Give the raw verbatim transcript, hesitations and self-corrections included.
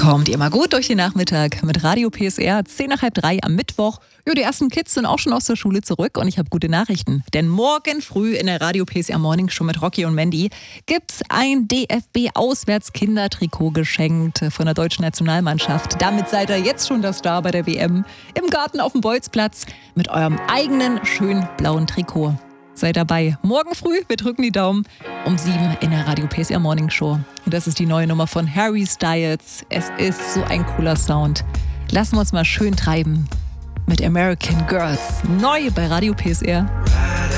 Kommt ihr mal gut durch den Nachmittag mit Radio P S R, zehn nach halb drei am Mittwoch. Ja, die ersten Kids sind auch schon aus der Schule zurück und ich habe gute Nachrichten. Denn morgen früh in der Radio P S R Morning Show mit Rocky und Mandy gibt's ein D F B-Auswärts-Kindertrikot geschenkt von der deutschen Nationalmannschaft. Damit seid ihr jetzt schon der Star bei der W M. Im Garten auf dem Bolzplatz mit eurem eigenen schönen blauen Trikot. Seid dabei. Morgen früh, wir drücken die Daumen, um sieben in der Radio P S R Morning Show. Und das ist die neue Nummer von Harry Styles. Es ist so ein cooler Sound. Lassen wir uns mal schön treiben mit American Girls. Neu bei Radio P S R.